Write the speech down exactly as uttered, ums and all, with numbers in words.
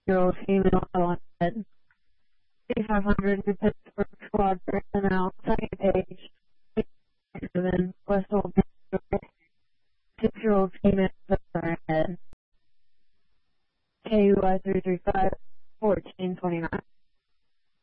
year-old female wanted. fifty-five hundred New Pittsburgh squad personnel, second page, seven, West Old six-year-old female head. K U I three three five, fourteen twenty-nine.